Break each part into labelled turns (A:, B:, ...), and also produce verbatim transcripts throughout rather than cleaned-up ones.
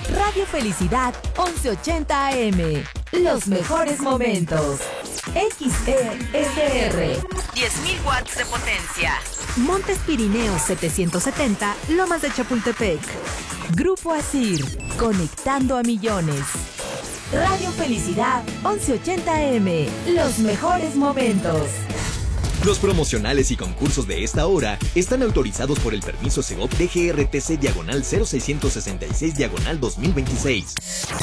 A: Radio Felicidad once ochenta A M. Los mejores momentos. X E S R. diez mil watts de potencia. Montes Pirineos setecientos setenta, Lomas de Chapultepec. Grupo Asir, conectando a millones. Radio Felicidad once ochenta A M. Los mejores momentos.
B: Los promocionales y concursos de esta hora están autorizados por el permiso Segov D G R T C diagonal cero seiscientos sesenta y seis diagonal dos mil veintiséis.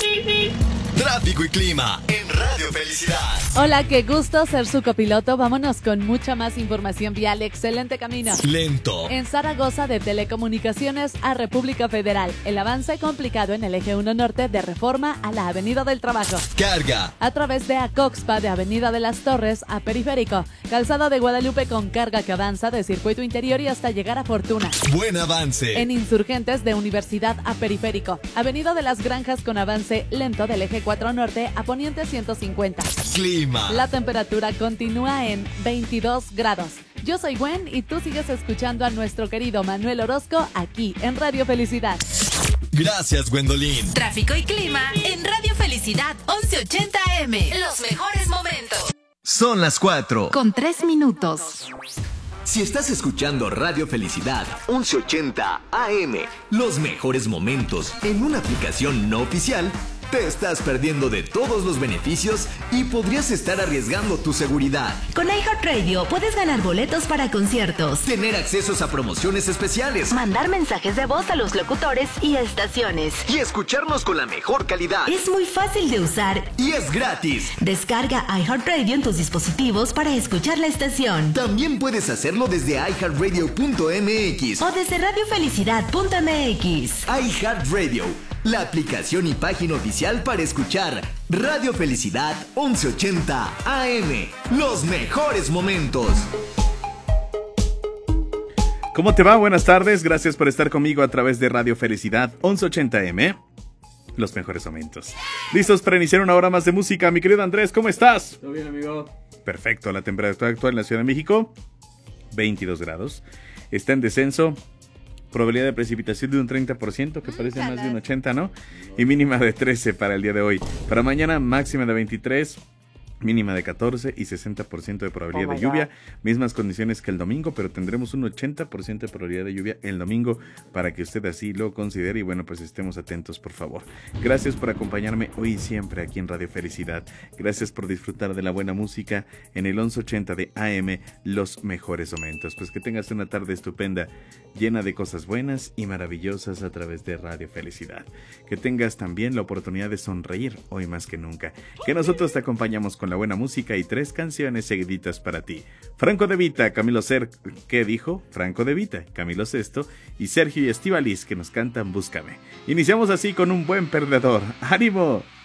B: Tráfico y clima en Radio Felicidad.
C: Hola, qué gusto ser su copiloto. Vámonos con mucha más información vial. Excelente camino.
B: Lento.
C: En Zaragoza, de Telecomunicaciones a República Federal. El avance complicado en el eje uno norte de Reforma a la Avenida del Trabajo.
B: Carga.
C: A través de Acoxpa, de Avenida de las Torres a Periférico. Calzada de Guadalupe con carga que avanza de Circuito Interior y hasta llegar a Fortuna.
B: Buen avance.
C: En Insurgentes, de Universidad a Periférico. Avenida de las Granjas con avance lento del eje cuatro norte a Poniente ciento cincuenta.
B: Clima.
C: La temperatura continúa en veintidós grados. Yo soy Gwen y tú sigues escuchando a nuestro querido Manuel Orozco aquí en Radio Felicidad.
B: Gracias, Gwendolyn.
A: Tráfico y clima en Radio Felicidad once ochenta A M. Los mejores momentos.
B: Son las cuatro.
A: Con tres minutos.
B: Si estás escuchando Radio Felicidad once ochenta A M, los mejores momentos en una aplicación no oficial, te estás perdiendo de todos los beneficios y podrías estar arriesgando tu seguridad.
A: Con iHeartRadio puedes ganar boletos para conciertos,
B: Tener accesos a promociones especiales
A: mandar mensajes de voz a los locutores y estaciones.
B: y escucharnos con la mejor calidad.
A: Es muy fácil de usar.
B: Y es gratis.
A: Descarga iHeartRadio en tus dispositivos para escuchar la estación.
B: También puedes hacerlo desde i heart radio punto m x
A: O desde radio felicidad punto m x.
B: iHeartRadio, la aplicación y página oficial para escuchar Radio Felicidad once ochenta A M. Los mejores momentos.
D: ¿Cómo te va? Buenas tardes, gracias por estar conmigo a través de Radio Felicidad once ochenta A M. Los mejores momentos. ¿Listos para iniciar una hora más de música? Mi querido Andrés, ¿cómo estás?
E: Todo bien, amigo.
D: Perfecto, la temperatura actual en la Ciudad de México, veintidós grados. Está en descenso. Probabilidad de precipitación de un treinta por ciento, que parece más de un ochenta por ciento, ¿no? Y mínima de trece para el día de hoy. Para mañana, máxima de veintitrés, mínima de catorce y sesenta por ciento de probabilidad
C: Oh
D: de lluvia. Mismas condiciones que el domingo, pero tendremos un ochenta por ciento de probabilidad de lluvia el domingo para que usted así lo considere y bueno, pues estemos atentos, por favor. Gracias por acompañarme hoy y siempre aquí en Radio Felicidad. Gracias por disfrutar de la buena música en el once ochenta de A M, los mejores momentos. Pues que tengas una tarde estupenda, llena de cosas buenas y maravillosas a través de Radio Felicidad. Que tengas también la oportunidad de sonreír hoy más que nunca. Que nosotros te acompañamos con la buena música y tres canciones seguiditas para ti. Franco De Vita, Camilo Ser... ¿Qué dijo? Franco De Vita, Camilo Sesto y Sergio y Estíbaliz, que nos cantan Búscame. Iniciamos así con un buen perdedor. ¡Ánimo!